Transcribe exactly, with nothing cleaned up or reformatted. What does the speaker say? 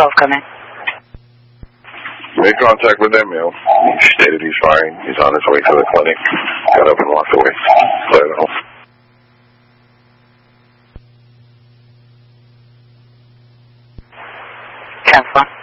twelve, come in. Made contact with Emil. He stated he's fine. He's on his way to the clinic. Got up and walked away. Clear the home. ten four.